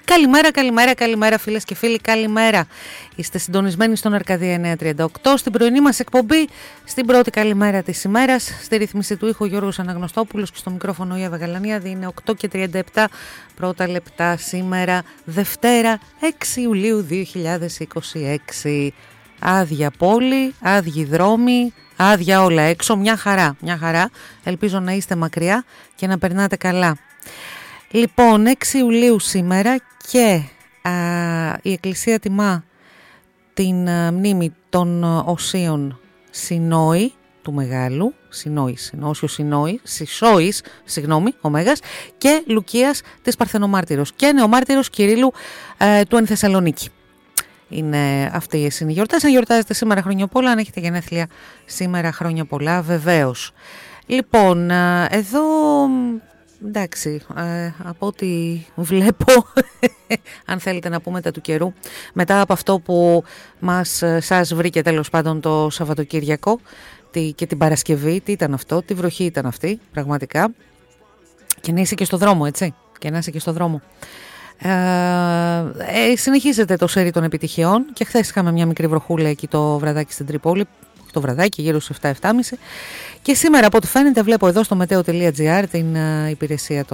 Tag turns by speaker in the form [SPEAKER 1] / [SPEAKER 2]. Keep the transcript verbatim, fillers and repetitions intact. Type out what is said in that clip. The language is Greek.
[SPEAKER 1] Καλημέρα, καλημέρα, καλημέρα φίλες και φίλοι, καλημέρα. Είστε συντονισμένοι στον Αρκαδία εννιακόσια τριάντα οκτώ, στην πρωινή μας εκπομπή, στην πρώτη καλημέρα της ημέρας. Στη ρύθμιση του ήχου Γιώργος Αναγνωστόπουλος και στο μικρόφωνο η Εύα Γαλανίαδη. Είναι οκτώ και τριάντα επτά πρώτα λεπτά σήμερα, Δευτέρα έξι Ιουλίου δύο χιλιάδες είκοσι έξι. Άδεια πόλη, άδειοι δρόμοι, άδεια όλα έξω, μια χαρά, μια χαρά. Ελπίζω να είστε μακριά και να περνάτε καλά. Λοιπόν, έξι Ιουλίου σήμερα και α, η Εκκλησία τιμά την α, μνήμη των α, Οσίων Συνόη του Μεγάλου, Συνόη, Συνόσιο Συνόη, Σισόης, συγγνώμη, ο Μέγας, και Λουκίας της Παρθενομάρτυρος και νεομάρτυρος Κυρίλλου α, του Εν Θεσσαλονίκη. Είναι αυτές οι γιορτές. Αν γιορτάζετε σήμερα χρόνια πολλά, αν έχετε γενέθλια σήμερα χρόνια πολλά, βεβαίως. Λοιπόν, α, εδώ... Εντάξει, ε, από ό,τι βλέπω, αν θέλετε να πούμε τα του καιρού, μετά από αυτό που μας, σας βρήκε τέλος πάντων το Σαββατοκύριακο τι, και την Παρασκευή, τι ήταν αυτό, τι βροχή ήταν αυτή, πραγματικά, και να είσαι και στο δρόμο, έτσι, και να είσαι και στο δρόμο. Ε, ε, συνεχίζεται το σερί των επιτυχιών και χθες είχαμε μια μικρή βροχούλα εκεί το βραδάκι στην Τρίπολη, το βραδάκι γύρω στις επτά επτά και μισή, και σήμερα από ό,τι φαίνεται βλέπω εδώ στο μετέο τελεία τζι άρ την uh, υπηρεσία των